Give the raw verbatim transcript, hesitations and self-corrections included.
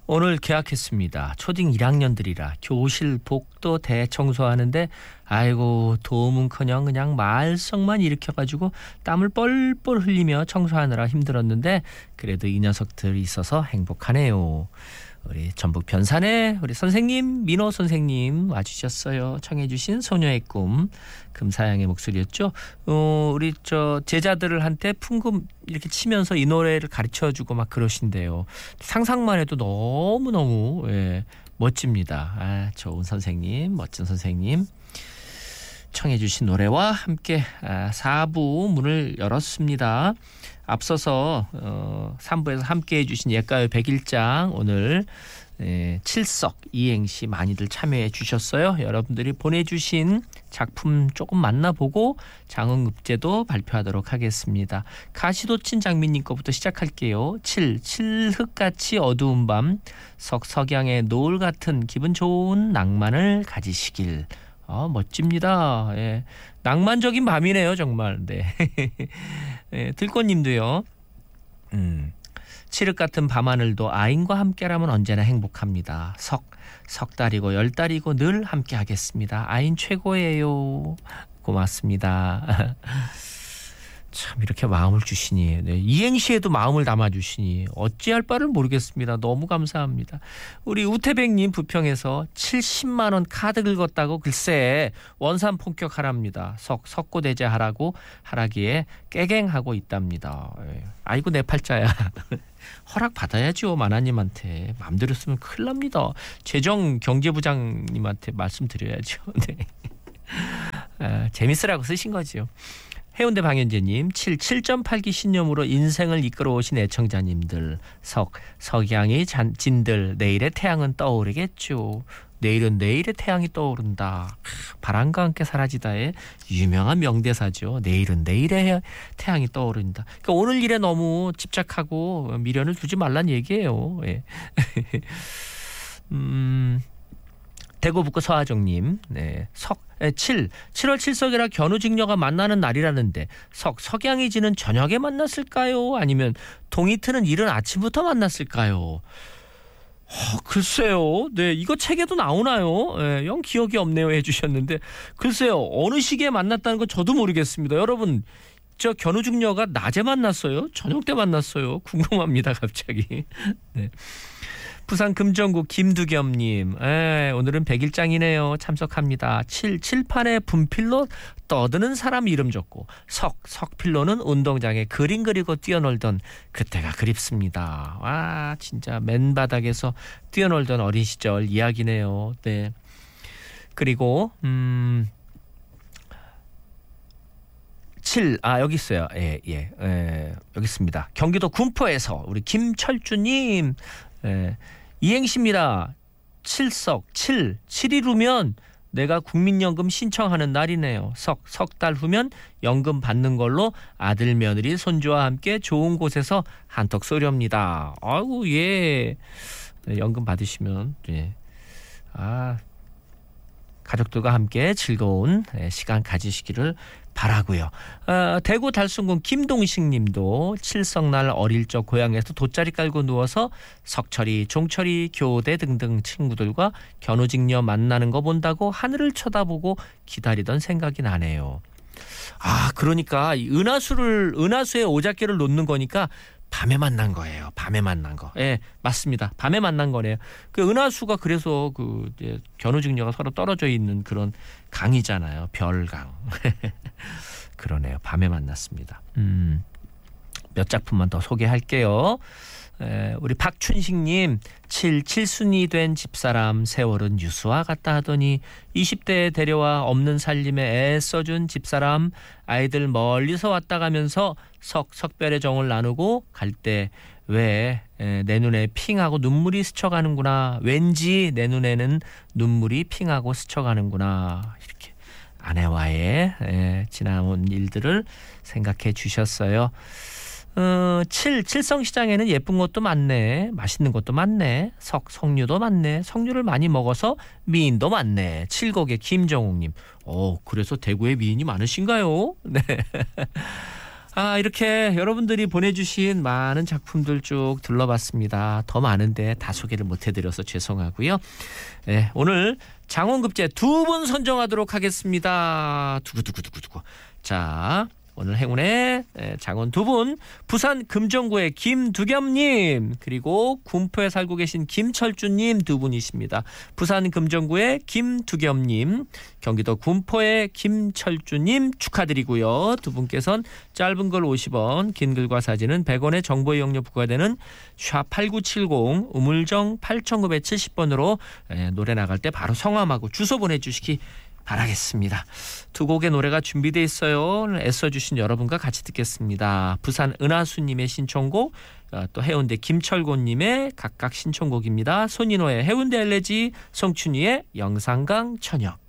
오늘 개학했습니다. 초딩 일 학년들이라 교실 복도 대청소하는데 아이고 도움은커녕 그냥 말썽만 일으켜가지고 땀을 뻘뻘 흘리며 청소하느라 힘들었는데 그래도 이 녀석들이 있어서 행복하네요. 우리 전북 변산에 우리 선생님 민호 선생님 와주셨어요. 청해주신 소녀의 꿈 금사양의 목소리였죠. 어, 우리 저 제자들한테 풍금 이렇게 치면서 이 노래를 가르쳐주고 막 그러신데요. 상상만 해도 너무 너무 예, 멋집니다. 아, 좋은 선생님, 멋진 선생님. 청해주신 노래와 함께 아, 사 부 문을 열었습니다. 앞서서 어, 삼 부에서 함께해 주신 옛가요 백일장 오늘 예, 칠석 이행시 많이들 참여해 주셨어요. 여러분들이 보내주신 작품 조금 만나보고 장흥읍제도 발표하도록 하겠습니다. 가시도친 장미님 거부터 시작할게요. 칠, 칠흑같이 어두운 밤 석석양의 노을 같은 기분 좋은 낭만을 가지시길. 아, 멋집니다. 예. 낭만적인 밤이네요, 정말. 네. 예, 들꽃님도요. 음, 칠흑 같은 밤하늘도 아인과 함께라면 언제나 행복합니다. 석, 석 달이고 열 달이고 늘 함께하겠습니다. 아인 최고예요. 고맙습니다. 참 이렇게 마음을 주시니 네, 이행시에도 마음을 담아주시니 어찌할 바를 모르겠습니다. 너무 감사합니다. 우리 우태백님 부평에서 칠십만 원 카드 긁었다고 글쎄 원산 폭격하랍니다. 석 석고대제 하라고 하라기에 깨갱하고 있답니다. 아이고 내 팔자야. 허락 받아야죠. 만화님한테. 맘대로 쓰면 큰일 납니다. 재정경제부장님한테 말씀드려야죠. 네. 아, 재밌으라고 쓰신 거죠. 해운대 방현재님 칠, 칠 점 팔 기 신념으로 인생을 이끌어오신 애청자님들 석, 석양이 잔, 진들 내일의 태양은 떠오르겠죠. 내일은 내일의 태양이 떠오른다. 바람과 함께 사라지다의 유명한 명대사죠. 내일은 내일의 태양이 떠오른다. 그러니까 오늘 일에 너무 집착하고 미련을 두지 말란 얘기예요. 예. 음... 대구 북구 서하정님 네. 석 칠, 칠월 칠석이라 견우직녀가 만나는 날이라는데 석, 석양이 지는 저녁에 만났을까요? 아니면 동이 트는 이른 아침부터 만났을까요? 어, 글쎄요. 네, 이거 책에도 나오나요? 네, 영 기억이 없네요 해주셨는데 글쎄요. 어느 시기에 만났다는 건 저도 모르겠습니다. 여러분 저 견우직녀가 낮에 만났어요? 저녁 때 만났어요? 궁금합니다 갑자기. 네. 부산 금정구 김두겸님 에, 오늘은 백일장이네요. 참석합니다. 칠, 칠판에 분필로 떠드는 사람 이름 적고 석, 석필로는 운동장에 그림 그리고 뛰어놀던 그때가 그립습니다. 와 진짜 맨바닥에서 뛰어놀던 어린 시절 이야기네요. 네. 그리고 음... 칠, 아 여기 있어요. 예, 예, 예, 여기 있습니다. 경기도 군포에서 우리 김철주님 예, 이행시입니다. 칠석, 칠, 칠일 후면 내가 국민연금 신청하는 날이네요. 석, 석 달 후면 연금 받는 걸로 아들, 며느리, 손주와 함께 좋은 곳에서 한턱 쏘렵니다. 아이고 예, 연금 받으시면 예, 아 가족들과 함께 즐거운 시간 가지시기를 바라고요. 어, 대구 달순군 김동식님도 칠석날 어릴 적 고향에서 돗자리 깔고 누워서 석철이, 종철이, 교대 등등 친구들과 견우직녀 만나는 거 본다고 하늘을 쳐다보고 기다리던 생각이 나네요. 아 그러니까 은하수를 은하수에 오작개를 놓는 거니까 밤에 만난 거예요. 밤에 만난 거. 예, 맞습니다. 밤에 만난 거네요. 그 은하수가 그래서 그 이제 견우직녀가 서로 떨어져 있는 그런 강이잖아요. 별강. 그러네요. 밤에 만났습니다. 음, 몇 작품만 더 소개할게요. 에, 우리 박춘식님 칠, 칠순이 된 집사람 세월은 유수와 같다 하더니 이십 대에 데려와 없는 살림에 애써준 집사람 아이들 멀리서 왔다 가면서 석, 석별의 정을 나누고 갈 때 왜 내 눈에 핑하고 눈물이 스쳐가는구나. 왠지 내 눈에는 눈물이 핑하고 스쳐가는구나. 이렇게 아내와의 에, 지나온 일들을 생각해 주셨어요. 어, 칠, 칠성시장에는 예쁜 것도 많네. 맛있는 것도 많네. 석, 석류도 많네. 석류를 많이 먹어서 미인도 많네. 칠곡의 김정욱님. 어, 그래서 대구에 미인이 많으신가요? 네. 아, 이렇게 여러분들이 보내주신 많은 작품들 쭉 둘러봤습니다. 더 많은데 다 소개를 못해드려서 죄송하고요. 네, 오늘 장원급제 두 분 선정하도록 하겠습니다. 두구두구두구두구. 자, 오늘 행운의 장원 두 분, 부산 금정구의 김두겸님, 그리고 군포에 살고 계신 김철주님 두 분이십니다. 부산 금정구의 김두겸님, 경기도 군포의 김철주님 축하드리고요. 두 분께서는 짧은 글 오십 원, 긴 글과 사진은 백 원의 정보 이용료 부과되는 샵 팔구칠공 우물정 팔천구백칠십 번으로 노래 나갈 때 바로 성함하고 주소 보내주시기 바라겠습니다. 두 곡의 노래가 준비되어 있어요. 애써주신 여러분과 같이 듣겠습니다. 부산 은하수님의 신청곡, 또 해운대 김철곤님의 각각 신청곡입니다. 손인호의 해운대 엘레지, 송춘희의 영산강 천역.